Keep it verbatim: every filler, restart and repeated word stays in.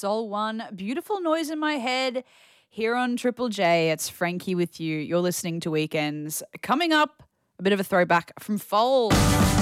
Soul One. Beautiful noise in my head here on Triple J. It's Frankie with you. You're listening to Weekends. Coming up, a bit of a throwback from Fold.